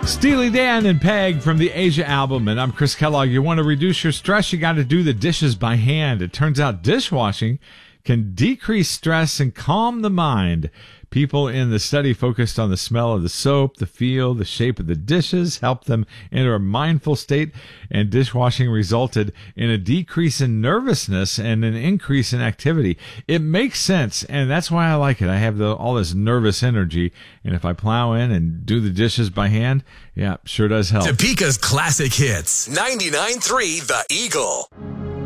Steely Dan and Peg from the Asia album, and I'm Chris Kellogg. You want to reduce your stress, you got to do the dishes by hand. It turns out dishwashing can decrease stress and calm the mind. People in the study focused on the smell of the soap, the feel, the shape of the dishes, helped them enter a mindful state, and dishwashing resulted in a decrease in nervousness and an increase in activity. It makes sense, and that's why I like it. I have all this nervous energy, and if I plow in and do the dishes by hand, yeah, sure does help. Topeka's classic hits. 99.3 The Eagle.